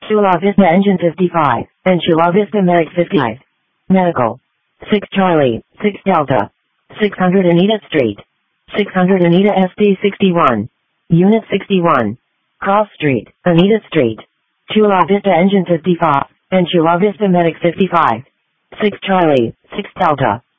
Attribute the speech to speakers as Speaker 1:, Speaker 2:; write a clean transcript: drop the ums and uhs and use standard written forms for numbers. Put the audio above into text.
Speaker 1: Chula Vista Engine 55, and Chula Vista Medic 55. Medical. 6 Charlie, 6 Delta. 600 Anita Street. 600 Anita SP 61. Unit 61. Cross Street, Anita Street. Chula Vista Engine 55, and Chula Vista Medic 55. 6 Charlie, 6 Delta.